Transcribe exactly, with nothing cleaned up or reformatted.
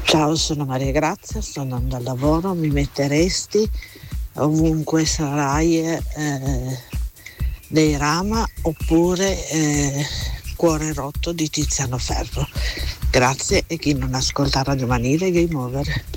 Ciao, sono Maria Grazia, sto andando al lavoro, mi metteresti ovunque sarai eh, dei Rama oppure eh, Cuore rotto di Tiziano Ferro. Grazie, e chi non ascolta Radio Manile, game over.